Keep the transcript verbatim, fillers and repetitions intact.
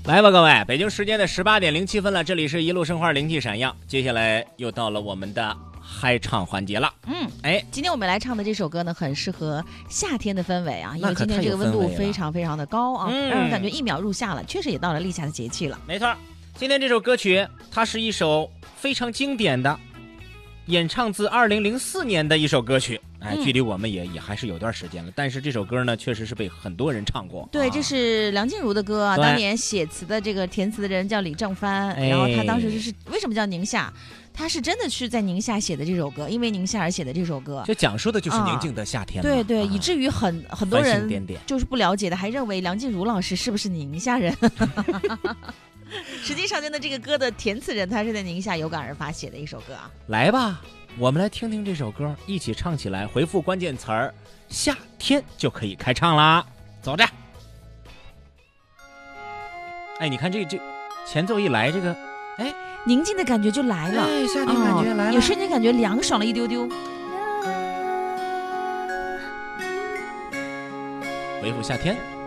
来吧，各位，北京时间的十八点零七分了，这里是一路生花，灵气闪耀。接下来又到了我们的嗨唱环节了。 嗯，哎，今天我们来唱的这首歌呢，很适合夏天的氛围啊，因为今天这个温度非常非常的高啊，嗯、让人感觉一秒入夏了。确实也到了立夏的节气了。 没错，今天这首歌曲它是一首非常经典的，演唱自二零零四年的一首歌曲。哎，距离我们也、嗯、也还是有段时间了，但是这首歌呢，确实是被很多人唱过。 对，啊、这是梁静茹的歌啊，当年写词的这个填词的人叫李正帆，哎、然后他当时就是为什么叫宁夏？他是真的是在宁夏写的这首歌，因为宁夏而写的这首歌， 就讲述的就是宁静的夏天、啊。 对对，啊、以至于很很多人点点就是不了解的，还认为梁静茹老师是不是宁夏人？实际上，真的这个歌的填词人他是在宁夏有感而发写的一首歌啊。 来吧。我们来听听这首歌，一起唱起来，回复关键词儿夏天就可以开唱啦。走着。哎，你看这这前奏一来，这个哎宁静的感觉就来了， 哎，夏天感觉来了、 哦、有瞬间感觉凉爽了一丢丢。 回复夏天。